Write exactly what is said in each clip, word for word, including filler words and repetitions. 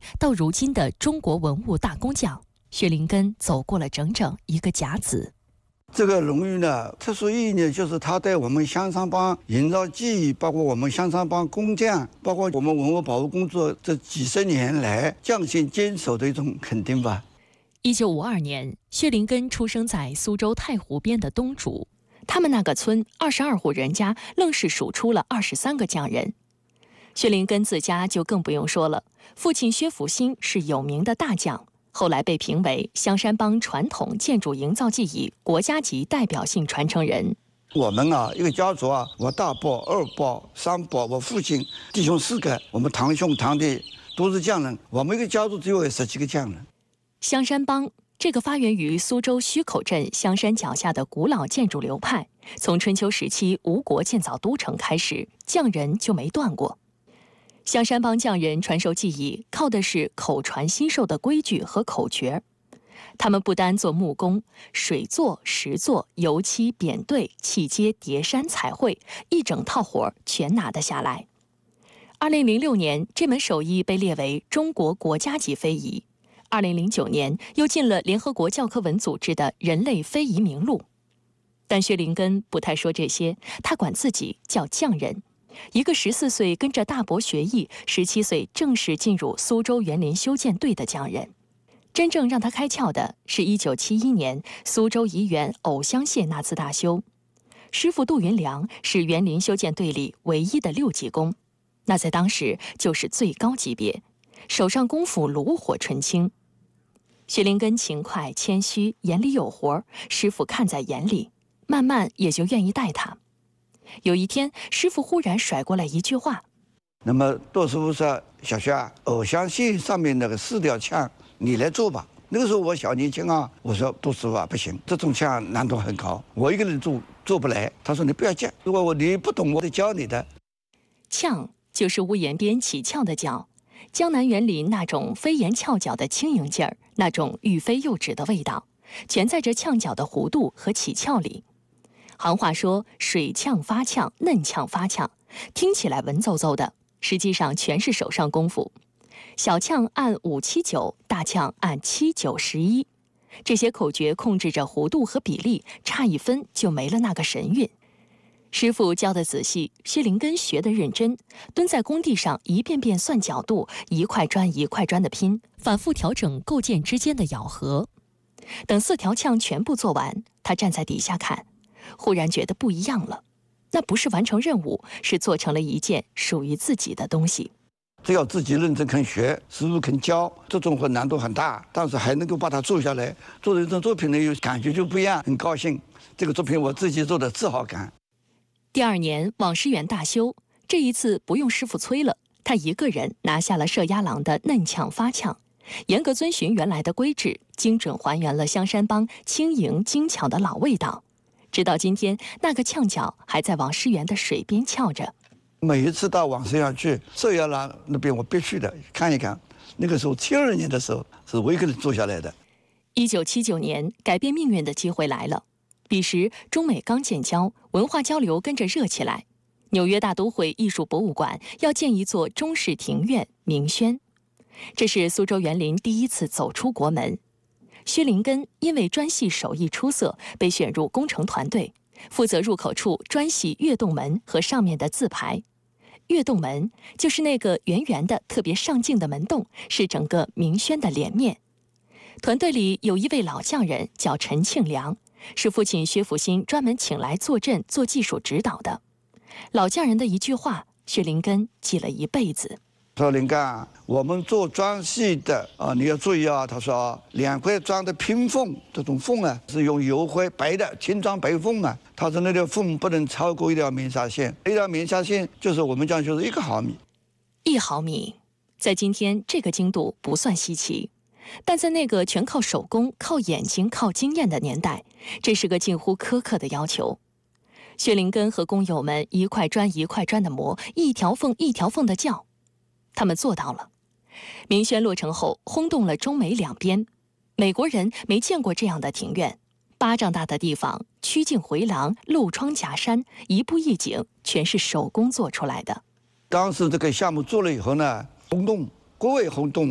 到如今的中国文物大工匠，薛林根走过了整整一个甲子。 这个荣誉呢，特殊意义呢，就是他对我们香山帮营造技艺，包括我们香山帮工匠，包括我们文物保护工作这几十年来匠心坚守的一种肯定吧。 一九五二年，薛林根出生在苏州太湖边的东竹，他们那个村二十二户人家，愣是数出了二十三个匠人。薛林根自家就更不用说了，父亲薛福兴是有名的大匠。后来被评为香山帮传统建筑营造技艺国家级代表性传承人。 我们啊，一个家族啊，我大伯、二伯、三伯，我父亲弟兄四个，我们堂兄堂弟都是匠人。我们一个家族只有十几个匠人。 香山帮这个发源于苏州墟口镇香山脚下的古老建筑流派，从春秋时期吴国建造都城开始，匠人就没断过。香山帮匠人传授技艺，靠的是口传心授的规矩和口诀。他们不单做木工，水做、石做、油漆、扁对、砌接、叠山、彩绘，一整套活全拿得下来。二零零六年，这门手艺被列为中国国家级非遗。二零零九年，又进了联合国教科文组织的人类非遗名录。但薛林根不太说这些，他管自己叫匠人。一个十四岁跟着大伯学艺，十七岁正式进入苏州园林修建队的匠人。真正让他开窍的是一九七一年苏州怡园藕香榭那次大修。师傅杜云良是园林修建队里唯一的六级工，那在当时就是最高级别，手上功夫炉火纯青。薛林根勤快谦虚，眼里有活，师傅看在眼里，慢慢也就愿意带他。有一天，师傅忽然甩过来一句话：“ 那么杜师傅说，小薛啊，藕香榭上面那个四吊炝，你来做吧。”那个时候我小年轻啊，我说杜师傅啊，不行，这种炝难度很高，我一个人做做不来。他说你不要急，如果我你不懂，我得教你的。 炝就是屋檐边起翘的角，江南园林那种飞檐翘角的轻盈劲儿，那种欲飞又止的味道，全在这炝角的弧度和起翘里。行话说水炝发炝，嫩炝发炝，听起来文绉绉的，实际上全是手上功夫。小炝按五七九，大炝按七九十一，这些口诀控制着弧度和比例，差一分就没了那个神韵。师傅教得仔细，薛林根学得认真，蹲在工地上一遍遍算角度，一块砖一块砖的拼，反复调整构件之间的咬合。等四条炝全部做完，他站在底下看，忽然觉得不一样了，那不是完成任务，是做成了一件属于自己的东西。 只要自己认真肯学，师傅肯教，这种活难度很大，但是还能够把它做下来，做的这种作品呢，有感觉就不一样，很高兴。这个作品我自己做的自豪感。 第二年网师园大修，这一次不用师傅催了，他一个人拿下了射鸭廊的嫩炝发炝，严格遵循原来的规制，精准还原了香山帮轻盈精巧的老味道。直到今天，那个炝角还在网师园的水边翘着。 每一次到网师园去，射鸭廊那边我必须的看一看。那个时候七二年的时候，是我一个人做下来的。 一九七九年，改变命运的机会来了。彼时中美刚建交，文化交流跟着热起来。纽约大都会艺术博物馆要建一座中式庭院明轩，这是苏州园林第一次走出国门。薛林根因为砖系手艺出色，被选入工程团队，负责入口处砖系跃动门和上面的字牌。跃动门就是那个圆圆的、特别上镜的门洞，是整个明轩的脸面。团队里有一位老匠人叫陈庆良，是父亲薛福兴专门请来坐镇做技术指导的。老匠人的一句话，薛林根记了一辈子。 说林根啊，我们做砖系的啊，你要注意啊。他说两块砖的拼缝，这种缝啊是用油灰白的青砖白缝嘛。他说那条缝不能超过一条棉纱线，一条棉纱线就是我们讲就是一个毫米。 一毫米，在今天这个精度不算稀奇，但在那个全靠手工、靠眼睛、靠经验的年代，这是个近乎苛刻的要求。薛林根和工友们一块砖一块砖的磨，一条缝一条缝的较。他们做到了。明轩落成后，轰动了中美两边。美国人没见过这样的庭院，巴掌大的地方，曲径回廊，漏窗夹山，一步一景，全是手工做出来的。 当时这个项目做了以后呢，轰动，国外轰动，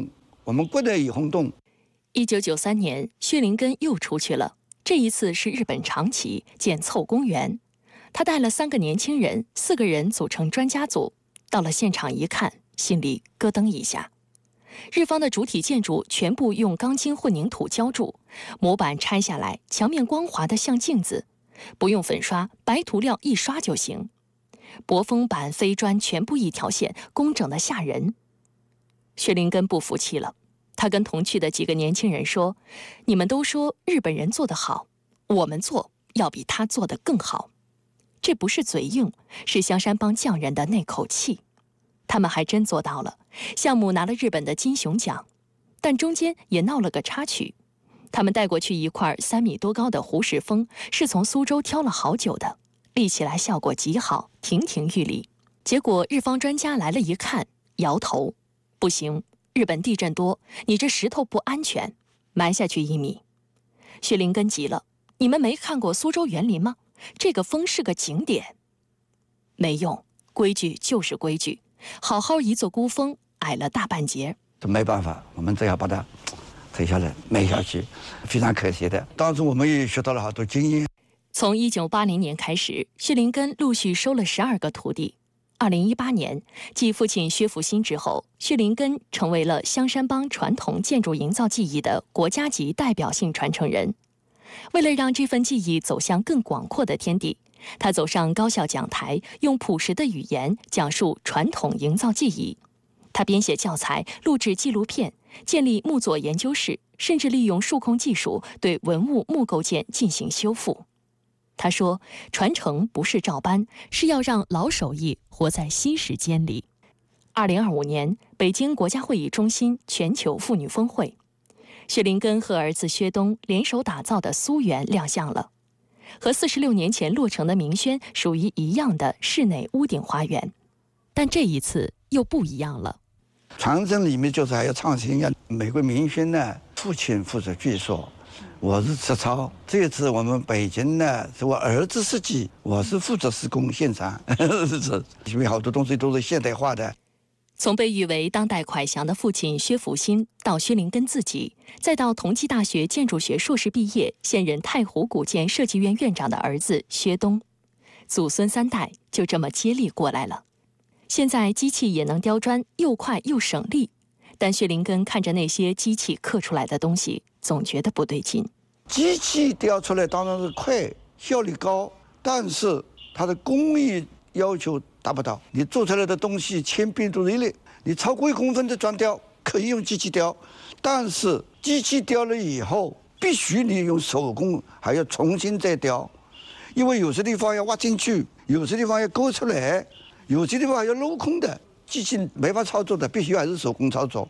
我们国内也轰动。 一九九三年，薛林根又出去了，这一次是日本长崎建凑公园。他带了三个年轻人，四个人组成专家组，到了现场一看，心里咯噔一下。日方的主体建筑全部用钢筋混凝土浇筑，模板拆下来，墙面光滑的像镜子，不用粉刷，白涂料一刷就行。薄风板、飞砖全部一条线，工整的吓人。薛林根不服气了，他跟同去的几个年轻人说：“你们都说日本人做得好，我们做要比他做得更好。”这不是嘴硬，是香山帮匠人的那口气。他们还真做到了，项目拿了日本的金熊奖，但中间也闹了个插曲。他们带过去一块三米多高的胡石峰，是从苏州挑了好久的，立起来效果极好，亭亭玉立。结果日方专家来了一看，摇头：“不行，日本地震多，你这石头不安全，埋下去一米。”薛林根急了：“你们没看过苏州园林吗？这个峰是个景点。”没用，规矩就是规矩，好好一座孤峰，矮了大半截。 这没办法，我们只要把它推下来，埋下去，非常可惜的。当时我们也学到了好多经验。 从一九八零年开始，薛林根陆续收了十二个徒弟。二零一八年，继父亲薛福新之后，薛林根成为了香山帮传统建筑营造技艺的国家级代表性传承人。为了让这份技艺走向更广阔的天地，他走上高校讲台，用朴实的语言讲述传统营造技艺。他编写教材，录制纪录片，建立木作研究室，甚至利用数控技术对文物木构件进行修复。他说：“传承不是照搬，是要让老手艺活在新时间里。”二零二五年，北京国家会议中心全球妇女峰会，薛林根和儿子薛东联手打造的苏园亮相了，和四十六年前落成的明轩属于一样的室内屋顶花园，但这一次又不一样了。 传承里面就是还要创新呀。美国明轩呢，父亲负责剧说，我是实操。这次我们北京呢，是我儿子设计，我是负责施工现场，是因为好多东西都是现代化的。 从被誉为当代蒯祥的父亲薛福新，到薛林根自己，再到同济大学建筑学硕士毕业、现任太湖古建设计院院长的儿子薛东，祖孙三代就这么接力过来了。现在机器也能雕砖，又快又省力，但薛林根看着那些机器刻出来的东西，总觉得不对劲。 机器雕出来当然是快，效率高，但是它的工艺要求达不到。你做出来的东西千变都一类，你超过一公分的砖雕可以用机器雕，但是机器雕了以后，必须你用手工还要重新再雕，因为有些地方要挖进去，有些地方要勾出来，有些地方还要镂空的，机器没法操作的，必须还是手工操作。